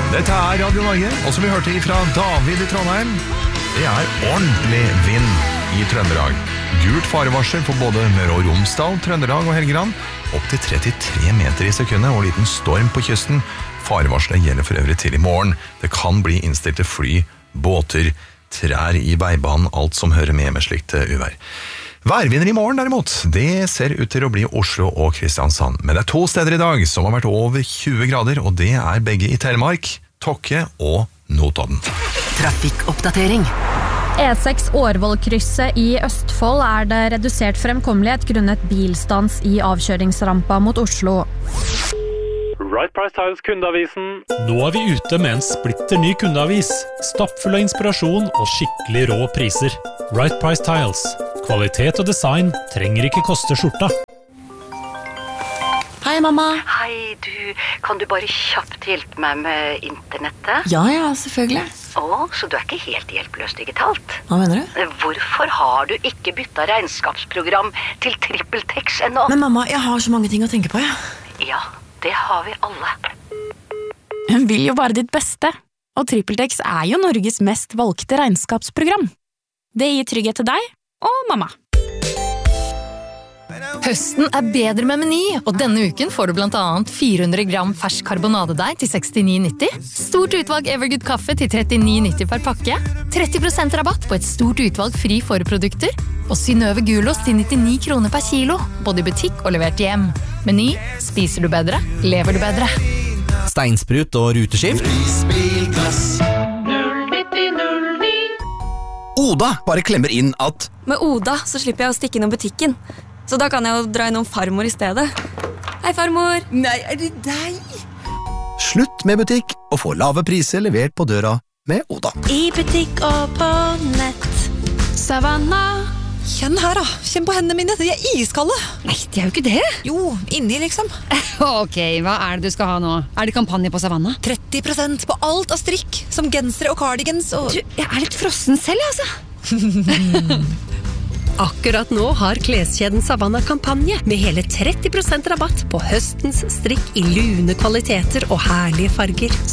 Dette Radio Norge, og som vi hørte fra David i Trondheim, det ordentlig vind i Trøndelag. Gult farevarsel for både Møre og Romsdal, Trøndelag og Helgeland, opp til 33 meter i sekundet og liten storm på kysten. Farevarselet gjelder for øvrig til i morgen. Det kan bli innstilte fly, båter, trær i veibanen, alt som hører med slikt uvær. Værvinner i morgen derimot, det ser ut til å bli Oslo og Kristiansand. Men det 2 steder i dag som har vært over 20 grader, og det begge i Telemark, Tokke og Notodden. Trafikkoppdatering. E6 Årvollkrysset i Østfold det redusert fremkommelighet grunnet bilstans i avkjøringsrampa mot Oslo. Right Price Tiles kundeavisen. Nå vi ute med en splitter ny kundeavis. Stappfull av inspirasjon og skikkelig rå priser. Right Price Tiles. Kvalitet og design trenger ikke koste skjorta. Hei, mamma. Hei, kan du bare kjapt hjelpe meg med internettet? Ja, selvfølgelig. Så du ikke helt hjelpeløs digitalt? Hva mener du? Hvorfor har du ikke byttet regnskapsprogram til TrippelTex ennå? Men mamma, jeg har så mange ting å tenke på, Ja, det har vi alle. Hun vil jo bare ditt beste, og TrippelTex jo Norges mest valgte regnskapsprogram. Det gir trygghet til deg og mamma. Høsten bedre med Meny, og denne uken får du blant annet 400 gram fersk karbonadedeig til 69,90, stort utvalg Evergood kaffe til 39,90 per pakke, 30% rabatt på et stort utvalg fri forprodukter, og Synnøve gulost til 99 kroner per kilo, både i butikk og levert hjem. Meny, spiser du bedre, lever du bedre. Steinsprut og ruteskift. Oda bare klemmer inn at med Oda så slipper jeg å stikke innom butikken. Så da kan jeg jo dra innom farmor i stedet. Hei, farmor! Nei, det deg? Slutt med butikk og få lave priser levert på døra med Oda. I butikk og på nett. Savanna. Kjenn her da, kjenn på hendene mine, de iskalde. Nei, det jo ikke det. Jo, inni liksom. Ok, hva det du skal ha nå? Det kampanje på Savanna? 30% på alt av strikk, som gensere og cardigans og... Du, jeg litt frossen selv, altså. Akkurat nå har kleskjeden Savanna kampanje med hele 30% rabatt på høstens strikk i lune kvaliteter og herlige farger.